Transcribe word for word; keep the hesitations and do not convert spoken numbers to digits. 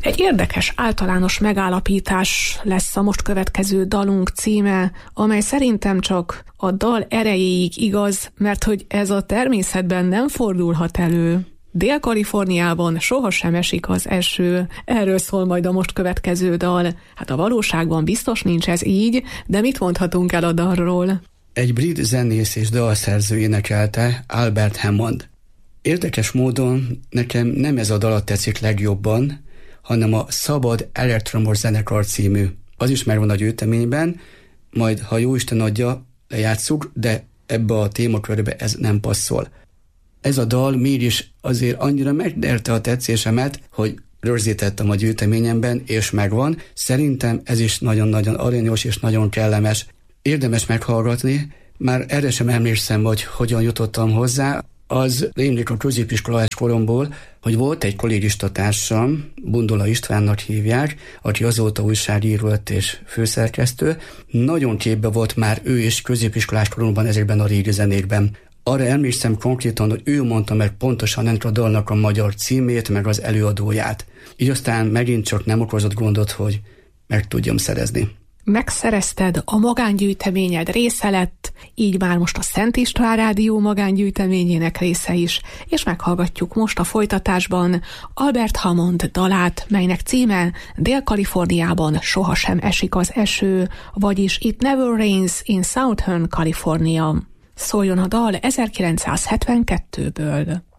Egy érdekes általános megállapítás lesz a most következő dalunk címe, amely szerintem csak a dal erejéig igaz, mert hogy ez a természetben nem fordulhat elő. Dél-Kaliforniában sohasem esik az eső. Erről szól majd a most következő dal. Hát a valóságban biztos nincs ez így, de mit mondhatunk el a dalról? Egy brit zenész és dalszerző énekelte, Albert Hammond. Érdekes módon nekem nem ez a dal tetszik legjobban, hanem a Szabad Elektromos Zenekar című. Az is megvan a gyűjteményben, majd ha Jóisten adja, lejátsszuk, de ebbe a témakörbe ez nem passzol. Ez a dal mégis azért annyira megnyerte a tetszésemet, hogy rögzítettem a gyűjteményemben, és megvan. Szerintem ez is nagyon-nagyon aranyos és nagyon kellemes. Érdemes meghallgatni, már erre sem emlékszem, hogy hogyan jutottam hozzá. Az rémlik a középiskolás koromból, hogy volt egy kollégista társam, Bundola Istvánnak hívják, aki azóta újságíró és főszerkesztő. Nagyon képbe volt már ő is középiskolás koromban ezekben a régi zenékben. Arra emlékszem konkrétan, hogy ő mondta meg pontosan ennek a dalnak a magyar címét, meg az előadóját. Így aztán megint csak nem okozott gondot, hogy meg tudjam szerezni. Megszerezted, a magángyűjteményed része lett, így már most a Szent István Rádió magángyűjteményének része is, és meghallgatjuk most a folytatásban Albert Hammond dalát, melynek címe Dél-Kaliforniában sohasem esik az eső, vagyis It Never Rains in Southern California. Szóljon a dal ezerkilencszázhetvenkettőből.